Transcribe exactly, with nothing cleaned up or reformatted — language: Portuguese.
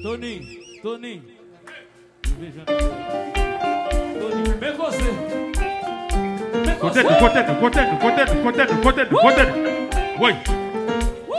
Toninho, Toninho. Toninho, vem com você. Vem com você. Contento, contento, contento, contento, contento, contento, contento. Oi.